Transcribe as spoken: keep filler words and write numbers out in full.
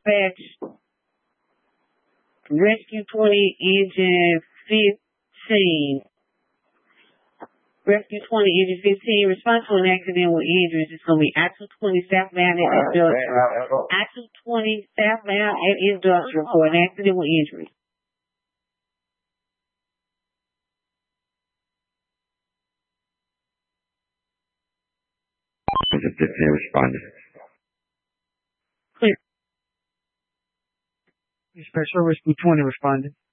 dispatch, Rescue twenty, engine fifteen. Rescue twenty, engine fifteen, response to an accident with injuries. It's going to be Axle twenty southbound at Industrial. Axle twenty southbound at Industrial for an accident with injuries. fifteen responded. Clear. Special Rescue twenty responded.